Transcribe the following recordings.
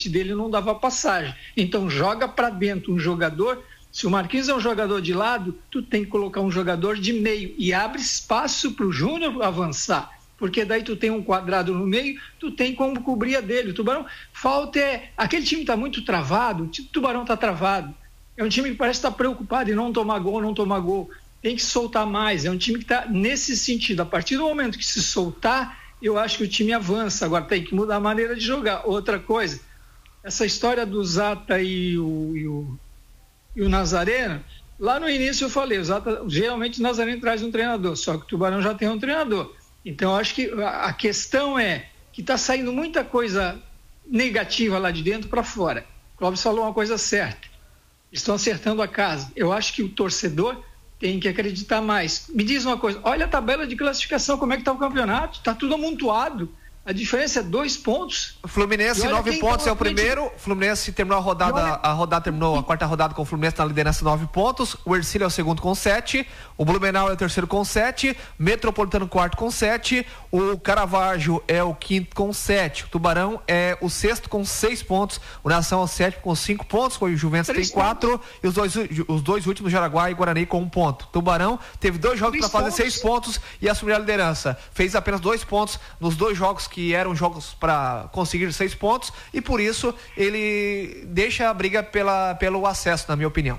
dele não dava passagem. Então joga para dentro um jogador. Se o Marquinhos é um jogador de lado, tu tem que colocar um jogador de meio e abre espaço para o Júnior avançar, porque daí tu tem um quadrado no meio, tu tem como cobrir a dele. O Tubarão, aquele time está muito travado, o Tubarão está travado, é um time que parece estar preocupado em não tomar gol, tem que soltar mais, é um time que está nesse sentido. A partir do momento que se soltar, eu acho que o time avança. Agora tem que mudar a maneira de jogar. Outra coisa, essa história do Zata e o Nazareno, lá no início eu falei, geralmente o Nazareno traz um treinador, só que o Tubarão já tem um treinador. Então eu acho que a questão é que está saindo muita coisa negativa lá de dentro para fora. O Clóvis falou uma coisa certa, estão acertando a casa. Eu acho que o torcedor tem que acreditar mais. Me diz uma coisa, olha a tabela de classificação, como é que está o campeonato, está tudo amontoado. A diferença é 2 pontos. O Fluminense, 9 pontos, é o primeiro. O Fluminense terminou terminou a quarta rodada com o Fluminense na liderança, 9 pontos. O Ercílio é o segundo com 7. O Blumenau é o terceiro com 7. Metropolitano, quarto com 7. O Caravaggio é o quinto com 7. O Tubarão é o sexto com 6 pontos. O Nação é o sétimo com 5 pontos. O Juventus tem 4. E os dois últimos, Jaraguá e Guarani, com 1 ponto. O Tubarão teve 2 jogos para fazer 6 pontos e assumir a liderança. Fez apenas 2 pontos nos 2 jogos que eram jogos para conseguir 6 pontos, e por isso ele deixa a briga pelo acesso, na minha opinião.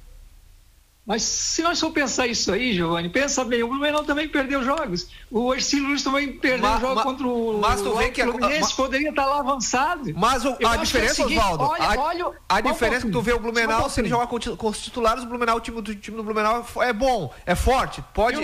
Mas se nós for pensar isso aí, Giovanni, pensa bem, o Blumenau também perdeu jogos, o Ercílio Luz também perdeu jogo contra o Fluminense, poderia estar lá avançado. Mas a diferença, Osvaldo, a diferença que tu vê o Blumenau, se ele jogar com os titulares, o time do Blumenau é bom, é forte, pode.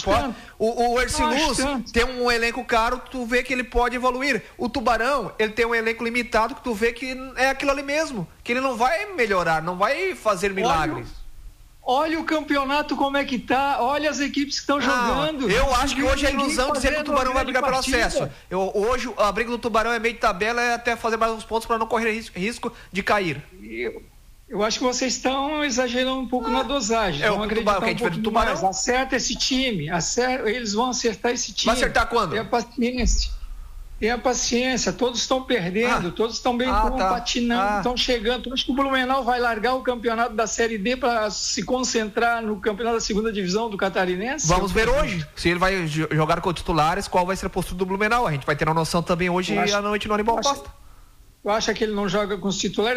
O Ercílio Luz tem um elenco caro, tu vê que ele pode evoluir. O Tubarão, ele tem um elenco limitado, que tu vê que é aquilo ali mesmo, que ele não vai melhorar, não vai fazer milagres. Olha o campeonato como é que tá, olha as equipes que estão jogando. Eu acho que hoje é iluão dizer que o Tubarão vai brigar pelo acesso. Hoje a briga do Tubarão é meio de tabela, é até fazer mais uns pontos para não correr risco de cair. Eu acho que vocês estão exagerando um pouco na dosagem. Vão acreditar um pouco demais. Acerta esse time, eles vão acertar esse time. Vai acertar quando? Tenha paciência, todos estão perdendo, todos estão bem patinando, estão chegando. Acho que o Blumenau vai largar o campeonato da Série D para se concentrar no campeonato da segunda divisão do Catarinense? Vamos ver hoje, se ele vai jogar com titulares, qual vai ser a postura do Blumenau. A gente vai ter uma noção também hoje à noite no Aníbal Costa. Eu acho que ele não joga com os titulares?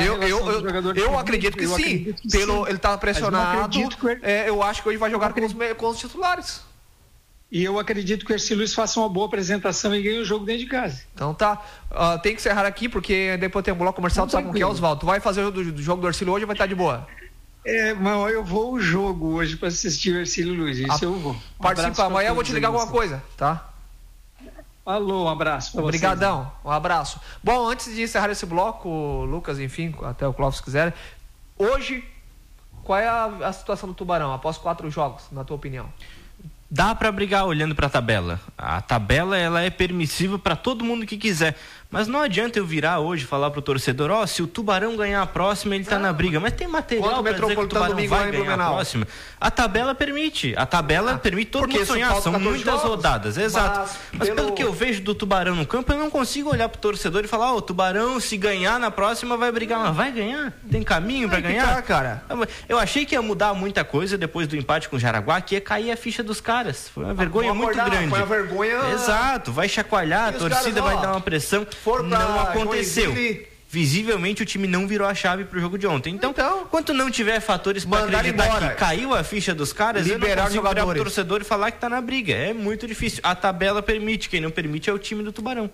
Eu acredito que sim. Ele está pressionado. Eu acho que hoje vai jogar com os titulares. E eu acredito que o Ercílio Luz faça uma boa apresentação e ganhe o jogo dentro de casa. Então tá. Tem que encerrar aqui, porque depois tem um bloco comercial, tu sabe como que é, Osvaldo. Tu vai fazer o jogo do Ercílio hoje ou vai estar de boa? Mas eu vou o jogo hoje para assistir o Ercílio Luz. Isso eu vou. Participa. Amanhã eu vou te ligar alguma coisa, tá? Falou, um abraço para vocês. Obrigadão, um abraço. Bom, antes de encerrar esse bloco, Lucas, enfim, até o Clóvis quiser, hoje, qual é a situação do Tubarão após 4 jogos, na tua opinião? Dá para brigar olhando para a tabela. A tabela ela é permissiva para todo mundo que quiser. Mas não adianta eu virar hoje e falar pro torcedor, se o Tubarão ganhar a próxima, ele tá na briga. Mas tem material para dizer que o Tubarão vai ganhar a próxima. A tabela permite. A tabela permite todo mundo sonhar. São muitas rodadas. Exato. Mas pelo que eu vejo do Tubarão no campo, eu não consigo olhar pro torcedor e falar, o Tubarão, se ganhar na próxima, vai brigar. Mas vai ganhar? Tem caminho para ganhar? Tá, cara. Eu achei que ia mudar muita coisa depois do empate com o Jaraguá, que ia cair a ficha dos caras. Foi uma vergonha muito grande. Foi uma vergonha. Exato. Vai chacoalhar, a torcida vai dar uma pressão. Não aconteceu. Visivelmente o time não virou a chave pro jogo de ontem. Então quando não tiver fatores para acreditar que caiu a ficha dos caras, eu não consigo olhar pro torcedor e falar que tá na briga. É muito difícil. A tabela permite, quem não permite é o time do Tubarão.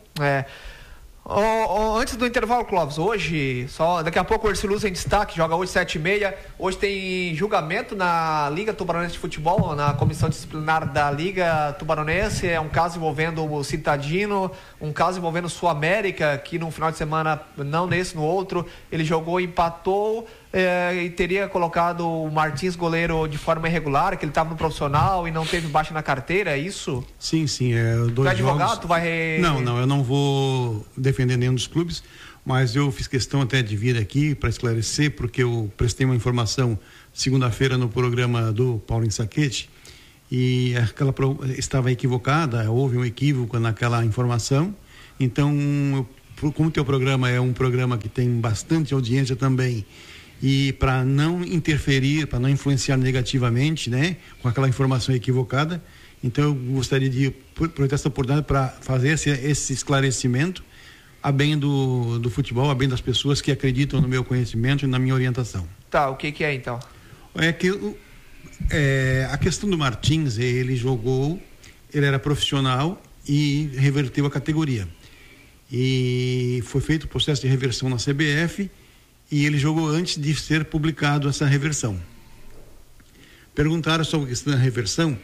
Antes do intervalo, Clóvis, hoje, daqui a pouco o Ercílio Luz em destaque, joga hoje 7h30. Hoje tem julgamento na Liga Tubaronense de Futebol, na comissão disciplinar da Liga Tubaronense. É um caso envolvendo o Citadino, um caso envolvendo o Sul América, que no final de semana, não nesse, no outro, ele jogou e empatou. E teria colocado o Martins goleiro de forma irregular, que ele estava no profissional e não teve baixa na carteira, é isso? Sim. Tu é advogado? Tu vai... Não, eu não vou defender nenhum dos clubes, mas eu fiz questão até de vir aqui para esclarecer, porque eu prestei uma informação segunda-feira no programa do Paulinho Saquete e estava equivocada, houve um equívoco naquela informação, então eu como o teu programa é um programa que tem bastante audiência também, e para não interferir, para não influenciar negativamente, né, com aquela informação equivocada, então eu gostaria de aproveitar essa oportunidade para fazer esse esclarecimento a bem do futebol, a bem das pessoas que acreditam no meu conhecimento e na minha orientação. Tá, o que é então? É que a questão do Martins, ele era profissional e reverteu a categoria. E foi feito o processo de reversão na CBF e ele jogou antes de ser publicado essa reversão. Perguntaram sobre a questão da reversão.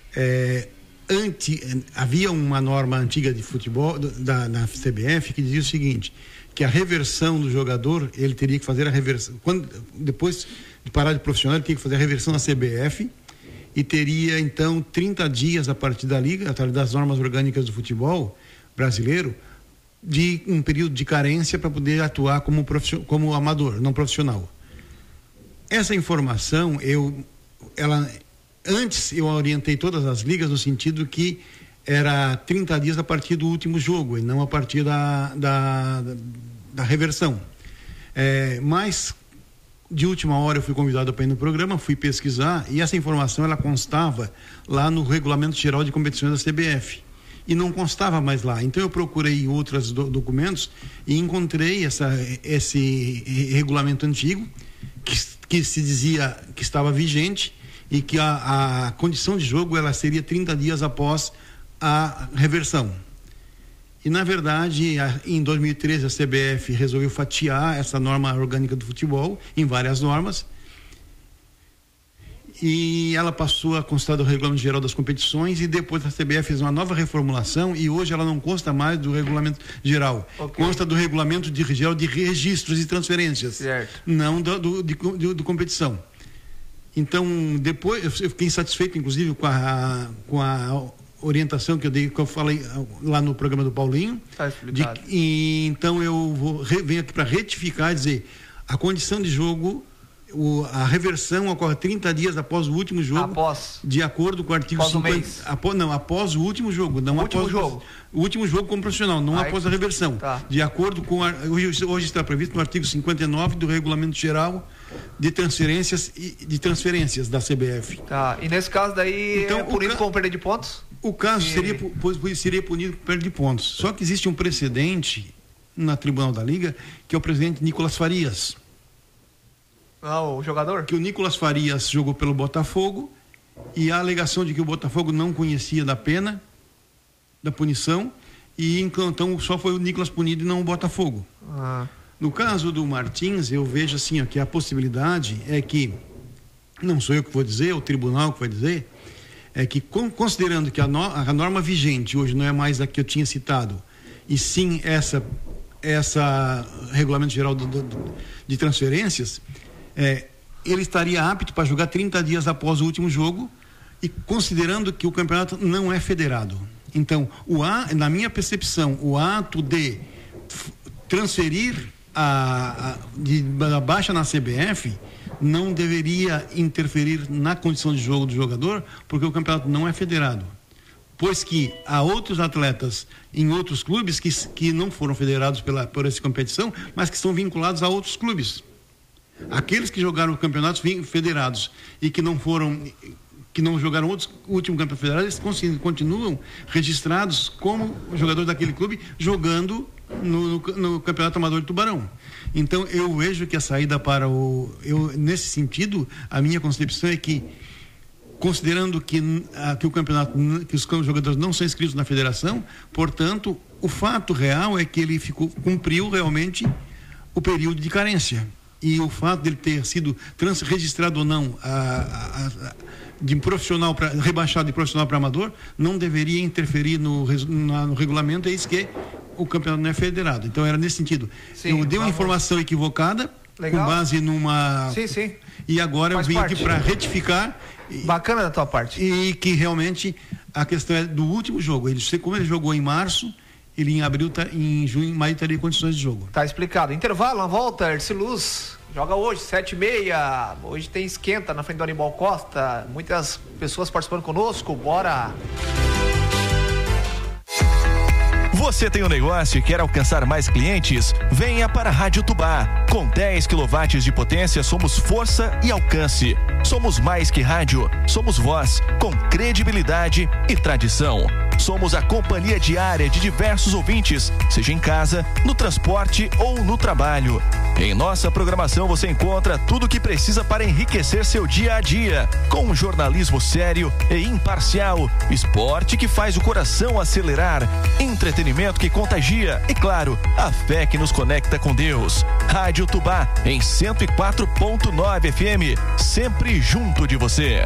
Havia uma norma antiga de futebol da CBF que dizia o seguinte, que a reversão do jogador, ele teria que fazer a reversão, depois de parar de profissional, ele tinha que fazer a reversão na CBF e teria então 30 dias a partir da liga, através das normas orgânicas do futebol brasileiro, de um período de carência para poder atuar como amador, não profissional. Essa informação, antes eu orientei todas as ligas no sentido que era 30 dias a partir do último jogo e não a partir da reversão. Mas de última hora eu fui convidado para ir no programa, fui pesquisar e essa informação ela constava lá no Regulamento Geral de Competições da CBF e não constava mais lá. Então eu procurei outros documentos e encontrei esse regulamento antigo que se dizia que estava vigente e que a condição de jogo ela seria 30 dias após a reversão. E na verdade, em 2013 a CBF resolveu fatiar essa norma orgânica do futebol em várias normas e ela passou a constar do Regulamento Geral das Competições e depois a CBF fez uma nova reformulação e hoje ela não consta mais do Regulamento Geral, consta do Regulamento Geral de Registros e Transferências, certo. Não de competição. Então, depois, eu fiquei insatisfeito, inclusive, com a orientação que eu falei lá no programa do Paulinho. Está explicado. Então, eu venho aqui para retificar e dizer, a condição de jogo, a reversão ocorre 30 dias após o último jogo. De acordo com o artigo 50. Após o último jogo. Não após o último jogo como profissional, não após a reversão. Tá. De acordo com hoje está previsto no artigo 59 do Regulamento Geral de transferências da CBF. Tá. E nesse caso daí então, é punido com perda de pontos? O caso seria punido com perda de pontos. Só que existe um precedente na Tribunal da Liga, que é o presidente Nicolas Farias. O jogador? Que o Nicolas Farias jogou pelo Botafogo e a alegação de que o Botafogo não conhecia da pena, da punição, e então só foi o Nicolas punido e não o Botafogo. No caso do Martins, eu vejo assim, que a possibilidade é que, não sou eu que vou dizer, é o tribunal que vai dizer, é que considerando que a norma vigente hoje não é mais a que eu tinha citado, e sim essa Regulamento Geral de Transferências, ele estaria apto para jogar 30 dias após o último jogo e considerando que o campeonato não é federado. Então, na minha percepção, o ato de transferir da baixa na CBF não deveria interferir na condição de jogo do jogador, porque o campeonato não é federado. Pois que há outros atletas em outros clubes que não foram federados por essa competição, mas que estão vinculados a outros clubes. Aqueles que jogaram campeonatos federados e que não jogaram o último campeonato federado, eles continuam registrados como jogador daquele clube jogando no Campeonato Amador de Tubarão. Então eu vejo que a saída nesse sentido, a minha concepção é que, considerando que o campeonato, que os jogadores não são inscritos na federação, portanto, o fato real é que ele cumpriu realmente o período de carência. E o fato dele ter sido registrado ou não de profissional rebaixado de profissional para amador não deveria interferir no regulamento, é isso que o campeonato não é federado. Então era nesse sentido. Sim, eu dei uma informação equivocada. Legal. Com base numa... Sim. E agora eu vim aqui para retificar. Bacana da tua parte. E que realmente a questão é do último jogo. Como ele jogou em março, ele em abril, em junho, em maio teria condições de jogo. Tá explicado. Intervalo, uma volta, Erciluz joga hoje, 7h30. Hoje tem esquenta na frente do Aníbal Costa. Muitas pessoas participando conosco. Bora! Você tem um negócio e quer alcançar mais clientes? Venha para a Rádio Tubá. Com 10 kW de potência, somos força e alcance. Somos mais que rádio, somos voz, com credibilidade e tradição. Somos a companhia diária de diversos ouvintes, seja em casa, no transporte ou no trabalho. Em nossa programação você encontra tudo o que precisa para enriquecer seu dia a dia, com um jornalismo sério e imparcial, esporte que faz o coração acelerar, entretenimento que contagia e, claro, a fé que nos conecta com Deus. Rádio Tubá em 104.9 FM, sempre junto de você.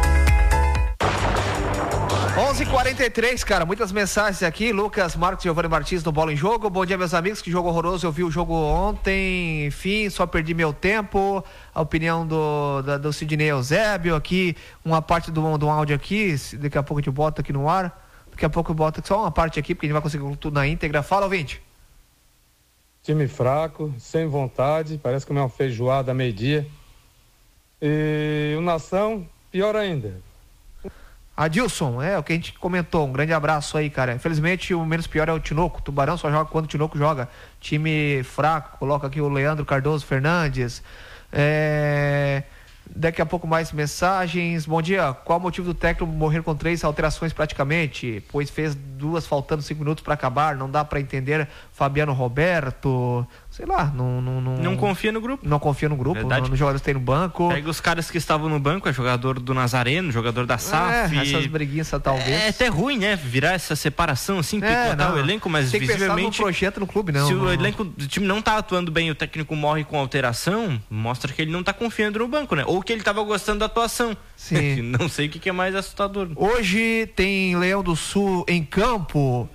11h43, cara, muitas mensagens aqui. Lucas Marcos e Giovanni Martins no Bola em Jogo. Bom dia, meus amigos, que jogo horroroso. Eu vi o jogo ontem, enfim, só perdi meu tempo. A opinião do Sidney Eusébio aqui, uma parte do áudio aqui, daqui a pouco a gente bota aqui no ar. Daqui a pouco eu boto só uma parte aqui, porque a gente vai conseguir tudo na íntegra. Fala, ouvinte. Time fraco, sem vontade, parece que é uma feijoada meio-dia. E o Nação, pior ainda. Adilson, é o que a gente comentou, um grande abraço aí, cara. Infelizmente o menos pior é o Tinoco. O Tubarão só joga quando o Tinoco joga. Time fraco, coloca aqui o Leandro Cardoso Fernandes. Daqui a pouco mais mensagens. Bom dia, qual o motivo do técnico morrer com 3 alterações praticamente? Pois fez 2 faltando 5 minutos para acabar, não dá para entender. Fabiano Roberto, sei lá, não confia no grupo. Não confia no grupo, nos jogadores que tem no banco. Pega os caras que estavam no banco, é jogador do Nazareno, jogador da SAF. Essas briguinhas talvez. É até ruim, né? Virar essa separação assim, picotar o elenco, mas tem que visivelmente. Pensar no projeto no clube, não. Se o elenco do time não tá atuando bem, o técnico morre com alteração, mostra que ele não tá confiando no banco, né? Ou que ele tava gostando da atuação. Sim. Não sei o que é mais assustador. Hoje tem Leão do Sul em campo.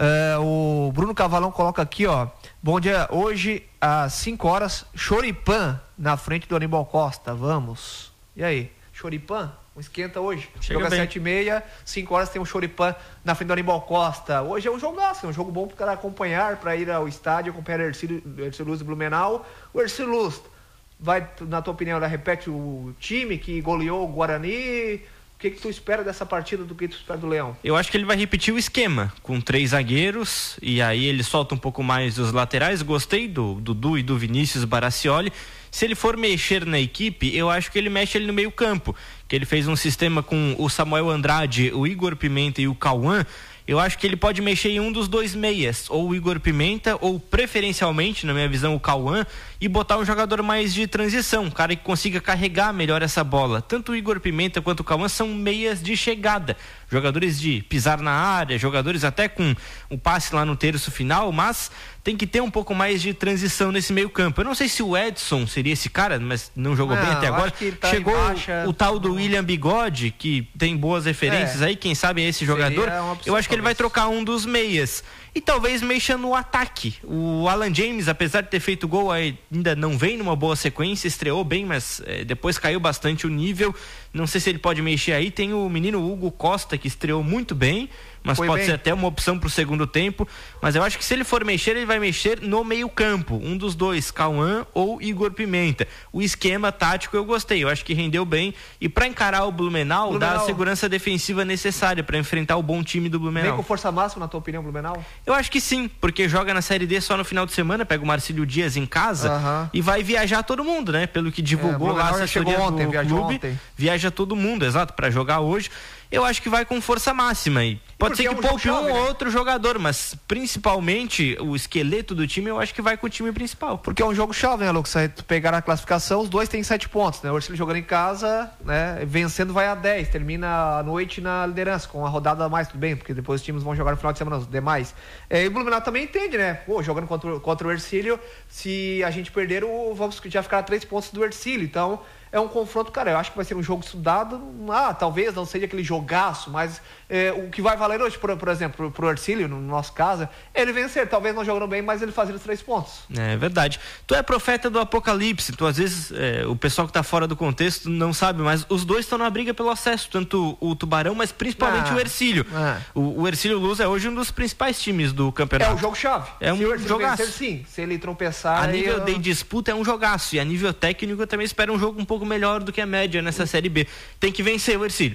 O Bruno Cavalão coloca aqui, ó. Bom dia, hoje às 5 horas, Choripan na frente do Aníbal Costa, vamos. E aí, Choripan? Esquenta hoje. Chega Joga bem. 7h30, 5 horas tem um Choripan na frente do Aníbal Costa. Hoje é um jogaço, é um jogo bom para o cara acompanhar, para ir ao estádio, acompanhar o Ercílio Luz e Blumenau. O Ercílio Luz vai, na tua opinião, repete o time que goleou o Guarani. O que tu espera dessa partida, do que tu espera do Leão? Eu acho que ele vai repetir o esquema, com 3 zagueiros, e aí ele solta um pouco mais os laterais. Gostei do Dudu e do Vinícius Baraccioli. Se ele for mexer na equipe, eu acho que ele mexe ali no meio campo, que ele fez um sistema com o Samuel Andrade, o Igor Pimenta e o Cauã. Eu acho que ele pode mexer em um dos 2 meias, ou o Igor Pimenta, ou preferencialmente, na minha visão, o Cauã, e botar um jogador mais de transição, um cara que consiga carregar melhor essa bola. Tanto o Igor Pimenta quanto o Cauã são meias de chegada, jogadores de pisar na área, jogadores até com um passe lá no terço final, mas tem que ter um pouco mais de transição nesse meio campo. Eu não sei se o Edson seria esse cara, mas não jogou bem até agora. Tá chegou o tal do William Bigode, que tem boas referências aí, quem sabe é esse jogador. Eu acho que ele vai trocar um dos meias. E talvez mexa no ataque. O Alan James, apesar de ter feito gol, ainda não vem numa boa sequência, estreou bem, mas depois caiu bastante o nível. Não sei se ele pode mexer aí. Tem o menino Hugo Costa, que estreou muito bem, mas pode ser até uma opção para o segundo tempo. Mas eu acho que se ele for mexer, ele vai mexer no meio campo. Um dos 2, Cauã ou Igor Pimenta. O esquema tático eu gostei, eu acho que rendeu bem. E para encarar o Blumenau, dá a segurança defensiva necessária para enfrentar o bom time do Blumenau. Vem com força máxima, na tua opinião, Blumenau? Eu acho que sim, porque joga na Série D só no final de semana, pega o Marcílio Dias em casa e vai viajar todo mundo, né? Pelo que divulgou lá a assessoria do clube, viaja todo mundo, exato, para jogar hoje. Eu acho que vai com força máxima aí. Pode ser que poupe um ou outro jogador, mas principalmente o esqueleto do time, eu acho que vai com o time principal. Porque é um jogo chave, né, Lucas? Aí tu pegar na classificação, os 2 têm 7 pontos, né? O Ercílio jogando em casa, né? Vencendo vai a 10, termina a noite na liderança, com a rodada a mais, tudo bem, porque depois os times vão jogar no final de semana, os demais. E o Blumenau também entende, né? Pô, jogando contra o Ercílio, se a gente perder, vamos já ficar a 3 pontos do Ercílio, então é um confronto, cara, eu acho que vai ser um jogo estudado. Talvez não seja aquele jogaço, mas o que vai valer hoje, por exemplo, pro Ercílio, no nosso caso, é ele vencer. Talvez não jogando bem, mas ele fazer os 3 pontos. É verdade. Tu é profeta do apocalipse, tu às vezes, o pessoal que tá fora do contexto não sabe, mas os 2 estão na briga pelo acesso, tanto o Tubarão, mas principalmente o Ercílio. O Ercílio Luz é hoje um dos principais times do campeonato. É um jogo-chave. É um jogaço. Vencer, sim. Se ele tropeçar... A nível de disputa é um jogaço, e a nível técnico eu também espero um jogo um pouco melhor do que a média nessa Série B. Tem que vencer o Ercílio.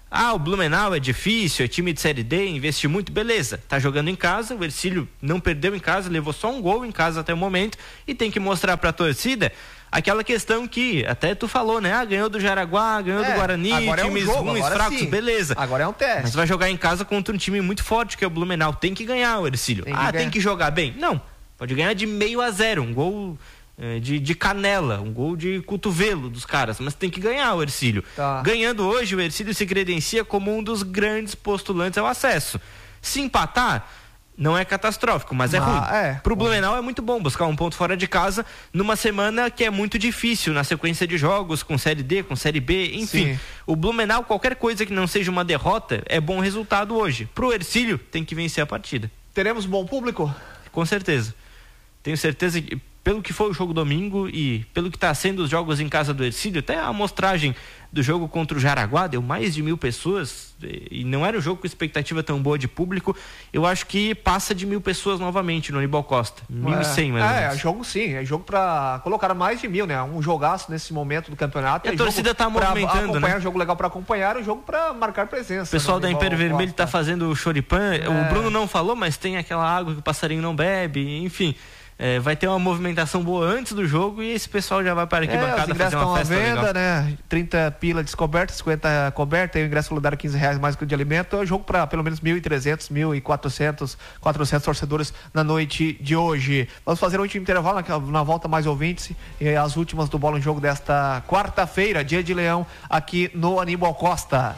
O Blumenau é difícil, é time de Série D, investiu muito, beleza, tá jogando em casa, o Hercílio não perdeu em casa, levou só um gol em casa até o momento e tem que mostrar pra torcida aquela questão que até tu falou, né? Ganhou do Jaraguá, ganhou do Guarani, times ruins, fracos, beleza. Agora é um teste. Mas vai jogar em casa contra um time muito forte que é o Blumenau, tem que ganhar o Hercílio. Tem que jogar bem? Não, pode ganhar de 0-0, um gol de canela, um gol de cotovelo dos caras, mas tem que ganhar o Hercílio. Ganhando hoje, o Hercílio se credencia como um dos grandes postulantes ao acesso. Se empatar, não é catastrófico, mas é ruim. Pro Blumenau é muito bom buscar um ponto fora de casa numa semana que é muito difícil, na sequência de jogos, com Série D, com Série B, enfim. Sim. O Blumenau, qualquer coisa que não seja uma derrota, é bom resultado hoje. Pro Hercílio, tem que vencer a partida. Teremos bom público? Com certeza. Tenho certeza que, pelo que foi o jogo domingo e pelo que está sendo os jogos em casa do Hercílio, até a amostragem do jogo contra o Jaraguá deu mais de 1.000 pessoas e não era um jogo com expectativa tão boa de público. Eu acho que passa de 1.000 pessoas novamente no Aníbal Costa, 1.100 mais ou menos. É jogo sim, é jogo para colocar mais de 1.000, né? Um jogaço nesse momento do campeonato. E a torcida tá movimentando, né? Um jogo legal para acompanhar, um jogo para marcar presença. O pessoal da Império Vermelho tá fazendo o choripã, o Bruno não falou, mas tem aquela água que o passarinho não bebe, enfim. Vai ter uma movimentação boa antes do jogo e esse pessoal já vai para aqui bancada fazer uma festa legal. Venda, né? 30 pila descoberta, 50 coberta, e o ingresso solidário R$15 mais que o de alimento. É um jogo para pelo menos 1.300, 1.400, 400 torcedores na noite de hoje. Vamos fazer um último intervalo, na volta mais ouvintes e as últimas do Bola em Jogo desta quarta-feira, dia de Leão, aqui no Aníbal Costa.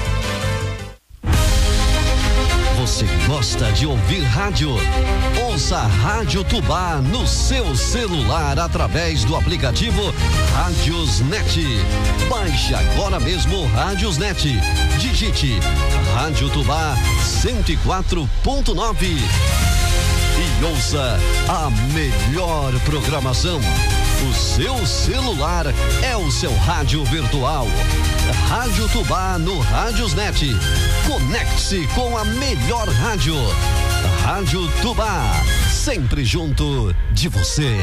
Você gosta de ouvir rádio? Ouça a Rádio Tubá no seu celular através do aplicativo Rádiosnet. Baixe agora mesmo o Rádiosnet. Digite Rádio Tubá 104.9 e ouça a melhor programação. O seu celular é o seu rádio virtual. Rádio Tubá no Rádiosnet. Conecte-se com a melhor rádio. Rádio Tubá, sempre junto de você.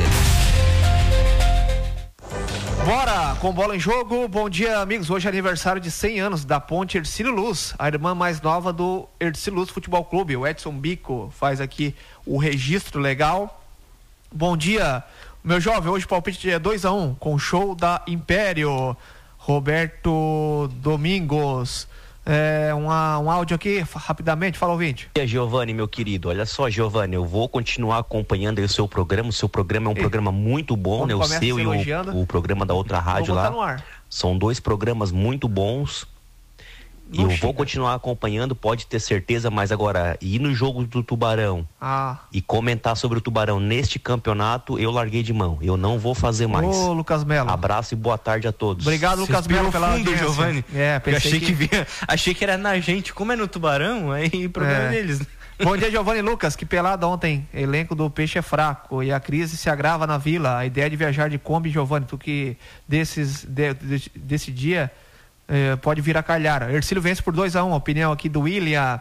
Bora com Bola em Jogo. Bom dia, amigos. Hoje é aniversário de 100 anos da Ponte Hercílio Luz, a irmã mais nova do Hercílio Luz Futebol Clube. O Edson Bico faz aqui o registro legal. Bom dia, meu jovem. Hoje o palpite é 2-1 com o show da Império. Roberto Domingos. Um áudio aqui, rapidamente, fala, ouvinte. E Giovanni, meu querido, olha só, Giovanni, eu vou continuar acompanhando aí o seu programa. O seu programa é um programa muito bom, né? O seu e o programa da outra rádio lá. No ar. São 2 programas muito bons. E eu vou continuar acompanhando, pode ter certeza, mas agora, ir no jogo do Tubarão e comentar sobre o Tubarão neste campeonato, eu larguei de mão. Eu não vou fazer mais. Ô, Lucas Melo. Abraço e boa tarde a todos. Obrigado, Lucas Melo, pela audiência. Giovanni. Achei que era na gente. Como é no Tubarão, aí o problema deles. Bom dia, Giovanni Lucas. Que pelada ontem. Elenco do Peixe é fraco e a crise se agrava na Vila. A ideia de viajar de Kombi, Giovanni, tu que desse dia... pode vir a calhar. Hercílio vence por 2-1. Opinião aqui do William.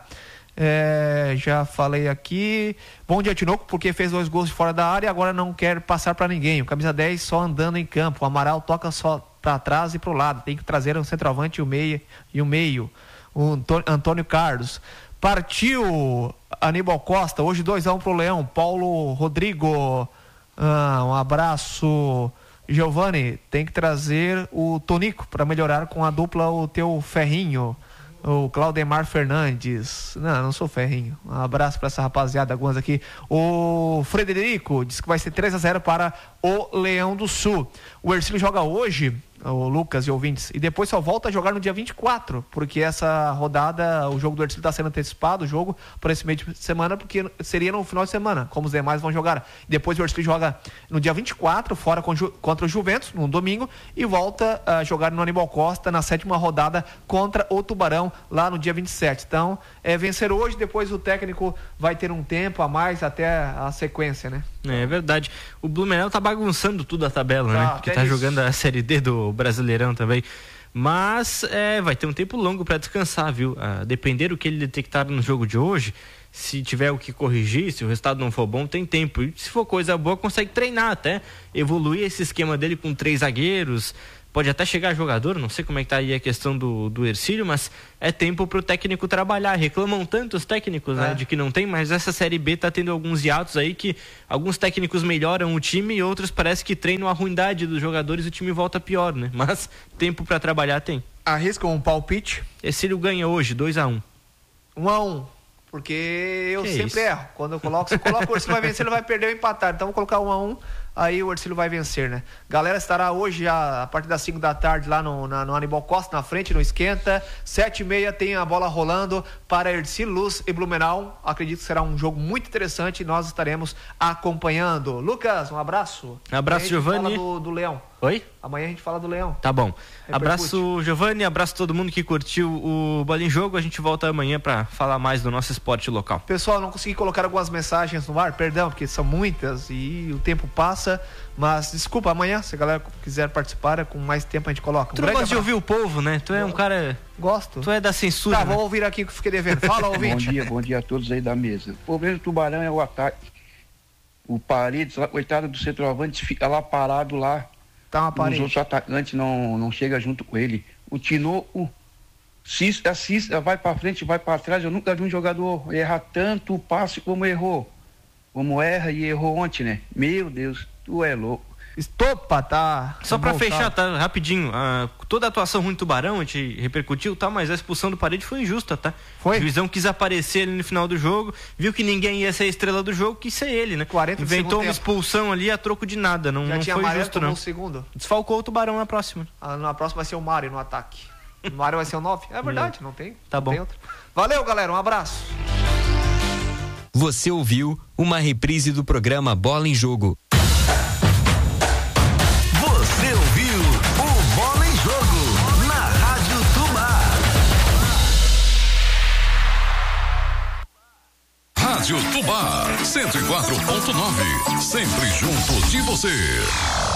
Já falei aqui. Bom dia, Tinoco, porque fez 2 gols de fora da área e agora não quer passar para ninguém. O camisa 10 só andando em campo. O Amaral toca só para trás e para o lado. Tem que trazer um centroavante e o meio. O Antônio Carlos. Partiu Aníbal Costa. Hoje 2-1 pro Leão. Paulo Rodrigo. Um abraço. Giovanni, tem que trazer o Tonico para melhorar com a dupla o teu Ferrinho, o Claudemar Fernandes. Não sou Ferrinho. Um abraço para essa rapaziada, algumas aqui. O Frederico diz que vai ser 3-0 para o Leão do Sul. O Hercílio joga hoje, o Lucas e ouvintes, e depois só volta a jogar no dia 24, porque essa rodada, o jogo do Hercílio está sendo antecipado, o jogo por esse meio de semana, porque seria no final de semana, como os demais vão jogar. Depois o Hercílio joga no dia 24, fora contra o Juventus, no domingo, e volta a jogar no Aníbal Costa na 7ª rodada contra o Tubarão, lá no dia 27. Então, vencer hoje, depois o técnico vai ter um tempo a mais até a sequência, né? É verdade. O Blumenau tá bagunçando tudo a tabela, né? Porque tá jogando a Série D do Brasileirão também. Mas vai ter um tempo longo para descansar, viu? Depender do que ele detectar no jogo de hoje, se tiver o que corrigir, se o resultado não for bom, tem tempo. E se for coisa boa, consegue treinar até, evoluir esse esquema dele com 3 zagueiros. pode até chegar jogador, não sei como é que tá aí a questão do Hercílio, mas é tempo pro técnico trabalhar. Reclamam tanto os técnicos, né, de que não tem, mas essa Série B tá tendo alguns hiatos aí que alguns técnicos melhoram o time e outros parece que treinam a ruindade dos jogadores e o time volta pior, né? Mas tempo para trabalhar tem. Arrisca um palpite? Hercílio ganha hoje, 2-1. 1-1. Porque eu sempre erro. Quando eu coloco, se eu coloco o Hercílio vai vencer, ele vai perder ou empatar. Então vou colocar 1-1, aí o Hercílio vai vencer, né? Galera estará hoje a partir das 5 da tarde lá no Aníbal Costa, na frente, no Esquenta. 7h30 tem a bola rolando para Hercílio Luz e Blumenau. Acredito que será um jogo muito interessante e nós estaremos acompanhando. Lucas, um abraço. Abraço, Giovanni. Fala do Leão. Oi? Amanhã a gente fala do Leão. Tá bom. Abraço, Giovanni, abraço todo mundo que curtiu o Bola em Jogo. A gente volta amanhã para falar mais do nosso esporte local. Pessoal, não consegui colocar algumas mensagens no ar, perdão, porque são muitas e o tempo passa, mas desculpa, amanhã, se a galera quiser participar, com mais tempo a gente coloca. Tu não gosta de ouvir o povo, né? Tu é um cara... Gosto. Tu é da censura, Tá, né? Vou ouvir aqui o que fiquei devendo. Fala, ouvinte. Bom dia a todos aí da mesa. O problema do Tubarão é o ataque. O Paredes, lá, coitado do centroavante, fica lá parado lá. Tá uma parede. Os outros atacantes não chegam junto com ele. O Tinoco assiste, vai pra frente, vai pra trás. Eu nunca vi um jogador errar tanto o passe como errou. Como erra e errou ontem, né? Meu Deus, tu é louco. Estopa, tá. Só pra fechar, tá? Rapidinho. Toda a atuação ruim do Tubarão, a gente repercutiu, tá? Mas a expulsão do Parede foi injusta, tá? Foi? O juizão quis aparecer ali no final do jogo, viu que ninguém ia ser a estrela do jogo, quis ser ele, né? 40 Inventou uma expulsão ali a troco de nada. Não foi justo, não. Segundo. Desfalcou o Tubarão na próxima. Na próxima vai ser o Mário no ataque. O Mário vai ser o 9? É verdade, não tem. Tá bom. Tem outro. Valeu, galera. Um abraço. Você ouviu uma reprise do programa Bola em Jogo. Você ouviu o Bola em Jogo na Rádio Tubá. Rádio Tubá 104.9, sempre junto de você.